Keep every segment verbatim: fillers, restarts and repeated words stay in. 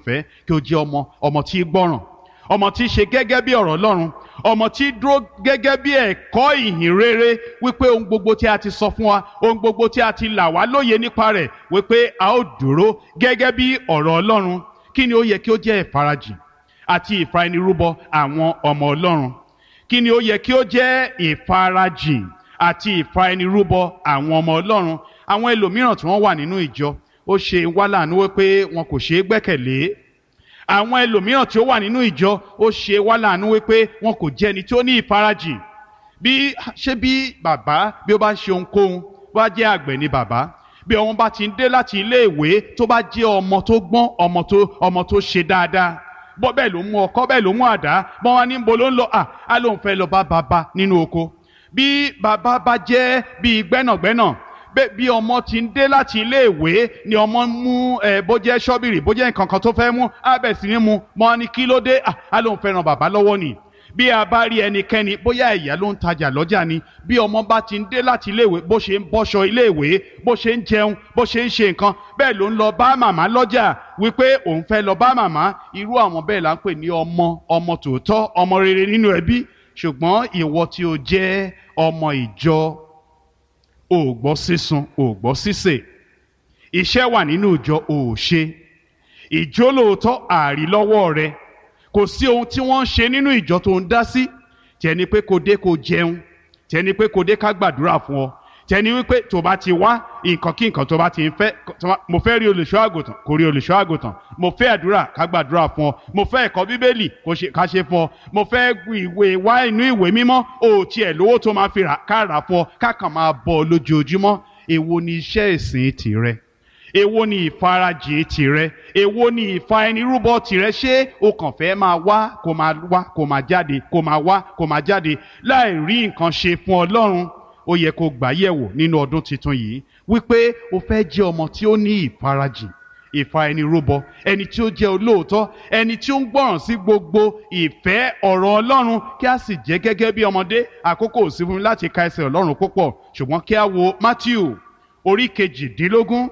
fẹ́ kí ó jẹ́ ọmọ ọmọ tí gbọ́ràn, ọmọ tí ṣe gẹ́gẹ́ bí ọ̀rọ̀ Ọlọ́run, ọmọ tí dúró gẹ́gẹ́ bí ẹ̀kọ́ ìhìn rere, wípé ohun gbogbo tí a ti sọ fún wa, ohun gbogbo tí a ti là wá lóye nípa rẹ̀, wípé a ó dúró gẹ́gẹ́ bí ọ̀rọ̀ Ọlọ́run. Kí ni ó yẹ kí ó jẹ́ ìfarajìn àti ìfaẹnirúbọ àwọn ọmọ Ọlọ́run? Kí ni ó yẹ kí ó jẹ́ ìfarajìn àti ìfaẹnirúbọ àwọn ọmọ Ọlọ́run? Àwọn ẹlòmíràn tí wọ́n wà nínú ìjọ, ó ṣe wá láàánú wípé wọn kò ṣeé gbẹ́kẹ̀lé. Àwọn ẹlòmíràn tí ó wà nínú ìjọ, ó ṣe wá láàánú wípé wọn kò jẹ́ ẹni tí ó ní ìfarajìn. Bí ṣé bí bàbá bí ó bá ṣe ohunkóhun, bá jẹ́ àgbẹ̀ ni bàbá, bí ọmọ bá ti ń dé láti ilé ìwé tó bá jẹ́ ọmọ tó gbọ́n, ọmọ tó ọmọ tó ṣe dáadáa, bọ́ bẹ́ẹ̀ ló mú ọkọ́, bẹ́ẹ̀ ló mú àdá, bọ́n wá ní bo ló ń lọ, à á lóun fẹ́ lọ bá bàbá nínú oko. Bí bàbá bá jẹ́ bíi gbẹ́nàgbẹ́nà, bí ọmọ ti ń dé láti ilé ìwé ni ọmọ mú ẹ bó jẹ́ ṣọ́bìrì, bó jẹ́ nǹkan kan tó fẹ́ mú, á bẹ̀ sí ní mu, mọ́ ní kí ló dé, à á lóun fẹ́ ran bàbá lọ́wọ́ ni. Bí a bá rí ẹnikẹ́ni, bóyá ìyá ló ń tajà lọ́jà ni, bí ọmọ bá ti ń dé láti iléèwé, bó ṣe ń bọ́ṣọ iléèwé, bó ṣe ń jẹun, bó ṣe ń ṣe nǹkan, bẹ́ẹ̀ ló ń lọ bá màmá lọ́jà wípé òun fẹ́ lọ bá màmá. Irú àwọn bẹ́ẹ̀ là ń pè ní ọmọ ọmọ tòótọ́, ọmọ rere nínú ẹbí. Ṣùgbọ́n ìwọ tí o jẹ́ ọmọ ìjọ, o ò gbọ́ sísun, o ò gbọ́ sísè, iṣẹ́ wà nínú ìjọ, o ò ṣe, ìjólóòótọ́ ààrí lọ́wọ́ rẹ, kò sí ohun tí wọ́n ń ṣe nínú ìjọ tó ń dá sí. Tẹni pé kò dé kò jẹun, tẹni pé kò dé ká gbàdúrà fún ọ, tẹni wípé tó bá ti wá nǹkan kí nǹkan tó bá ti ń fẹ́, mo fẹ́ rí olùṣọ́ àgùntàn kò rí olùṣọ́ àgùntàn, mo fẹ́ àdúrà ká gbàdúrà fún ọ, mo fẹ́ ẹ̀kọ́ bíbélì ká ṣe fún ọ, mo fẹ́ ìwé wá inú ìwé mímọ́, o tiẹ̀ lówó tó máa fi rà ká rà fún ọ, ká kàn máa bọ̀ ọ lójoojúmọ́. Èwo ni iṣẹ́ ìsìn tìrẹ? Èwo ni ìfarajìn tìrẹ? Èwo ni ìfaẹnirúbọ tìrẹ? Ṣé o kàn fẹ́ máa wá kó máa wá kó máa jáde, kó máa wá kó máa jáde láì rí nǹkan ṣe fún Ọlọ́run? Ó yẹ kó gbà yẹ̀wò nínú ọdún tuntun yìí wípé o fẹ́ jẹ́ ọmọ tí ó ní ìfarajìn, ìfaẹnirúbọ, ẹni tí ó jẹ́ olóòótọ́, ẹni tí ó ń gbọ́ràn sí gbogbo ìfẹ́ ọ̀rọ̀ Ọlọ́run, kí a sì jẹ́ gẹ́gẹ́ bí ọmọdé. Àkókò ò sí fún mi láti ka ẹsẹ̀ Ọlọ́run púpọ̀, ṣùgbọ́n kí a wo Mátíù orí kejìdínlógún,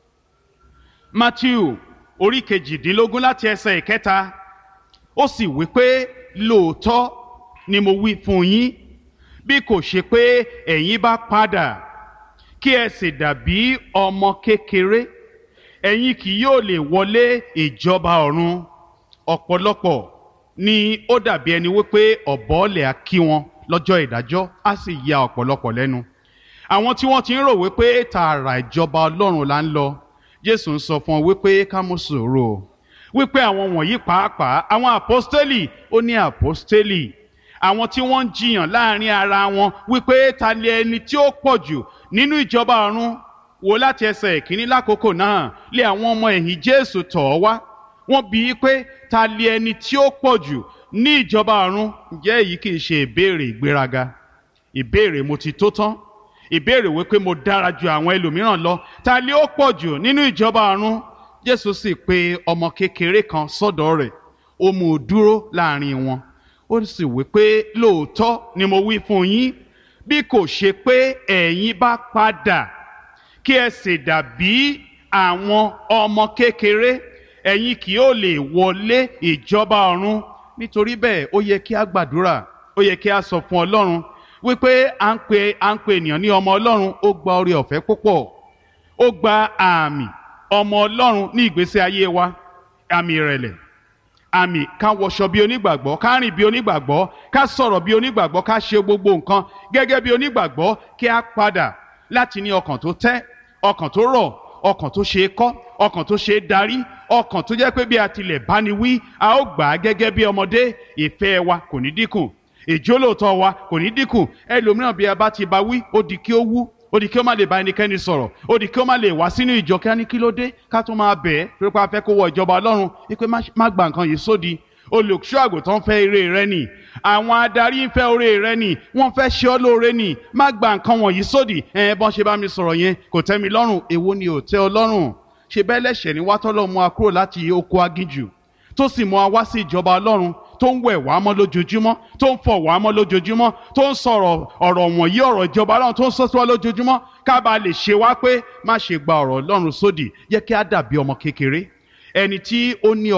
Mátíù orí kejìdínlógún láti ẹsẹ̀ ìkẹta. Ó sì wí pé lóòótọ́ ni mo wí fún yín, bí kò ṣe pé ẹ̀yin bá padà kí ẹ sì dàbí ọmọ kékeré, ẹ̀yin kì yóò lè wọlé ìjọba ọ̀run. Ọ̀pọ̀lọpọ̀ ni ó dàbí ẹni wípé ọ̀bọ̀ọ̀lẹ̀ á kí wọn lọ́jọ́ ìdájọ́, á sì ya ọ̀pọ̀lọpọ̀ lẹ́nu. Àwọn tí wọ́n ti ń rò wípé tààrà ìjọba Ọlọ́run là ń lọ, Jésù ń sọ fún ọ wípé ká mú sùúrù, wípé àwọn wọ̀nyí pàápàá, àwọn àpọ́stélì, ó ní àpọ́stélì, àwọn tí wọ́n ń jiyàn láàrin ara wọn wípé ta ni ẹni tí ó pọ̀ jù nínú ìjọba ọ̀run. Wò láti ẹsẹ̀ ìkíní, lákòókò náà lé àwọn ọmọ ẹ̀yìn Jésù tọ̀ ọ́ wá, wọ́n bi í pé ta ni ẹni tí ó pọ̀ jù ní ìjọba ọ̀run? Ǹjẹ́ èyí kì í ṣe ìbéèrè ìgbéraga, ìbéèrè mo ti tó tán, ìbéèrè wípé mo dára ju àwọn ẹlòmíràn lọ? Ta ni ó pọ̀ jù nínú ìjọba ọ̀run? Jésù sì pe ọmọ kékeré kan sọ́dọ̀ rẹ̀, ó mú un dúró láàrin wọn, ó sì wí pé lóòótọ́ ni mo wí fún yín, bí kò ṣe pé ẹ̀yin bá padà kí ẹ sì dàbí àwọn ọmọ kékeré, ẹ̀yin kì yóò lè wọlé ìjọba ọ̀run. Nítorí bẹ́ẹ̀ ó yẹ kí a gbàdúrà, ó yẹ kí a sọ fún Ọlọ́run wípé à ń pe à ń pe ènìyàn ní ọmọ Ọlọ́run. Ó gba oore ọ̀fẹ́ púpọ̀, ó gba àmì ọmọ Ọlọ́run ní ìgbésí ayé wa, àmì ìrẹ̀lẹ̀, àmì ká wọṣọ bí onígbàgbọ́, ká rìn bí onígbàgbọ́, ká sọ̀rọ̀ bí onígbàgbọ́, ká ṣe gbogbo nǹkan gẹ́gẹ́ bí onígbàgbọ́. Kí a padà láti ní ọkàn tó tẹ́, ọkàn tó rọ̀, ọkàn tó ṣe é kọ́, ọkàn tó ṣe é darí, ọkàn tó jẹ́ pé bí a tilẹ̀ bá ni wí, a ó gbà á gẹ́gẹ́ bí ọmọdé. Ìfẹ́ wa kò ní dínkù, ìjólóòtọ́ wa kò ní dínkù. Ẹlòmíràn bí a bá ti bá wí, ó di kí ó wú, ó di kí ó má lè bá ẹnikẹ́ni sọ̀rọ̀, ó di kí ó má lè wá sínú ìjọ. Kí á ní kí ló dé, ká tún máa bẹ̀ ẹ́ pé a fẹ́ kó wọ ìjọba Ọlọ́run, wípé má gba nǹkan yìí sódì. Olùṣọ́ àgùntàn fẹ́ ire rẹ nì, àwọn adarí ń fẹ́ oore rẹ nì, wọ́n fẹ́ ṣe ọ́ lóore nì, má gba nǹkan wọ̀nyí sódì. ẹ bọ́n ṣe bá mi sọ̀rọ̀ yẹn kò tẹ́ mi lọ́rùn. Èwo ni ò tẹ́ ọ lọ́rùn? Ṣe bẹ́ẹ̀ lẹ́ṣẹ̀ ni wá tọ́lọ́ mú wa kúrò láti oko aginjù, tó sì mú wa wá sí ìjọba Ọlọ́run, tó ń wẹ̀ wá mọ́ lójoojúmọ́, tó ń fọ̀ wá mọ́ lójoojúmọ́, tó ń sọ̀rọ̀ ọ̀rọ̀ wọ̀nyí, ọ̀rọ̀ ìjọba Ọlọ́run tó ń sọ sí wa lójoojúmọ́, ká bá lè ṣe wá pé má ṣe gba ọ̀rọ̀ Ọlọ́run sódì. Yẹ kí á dàbí ọmọ kékeré, ẹni tí ó ní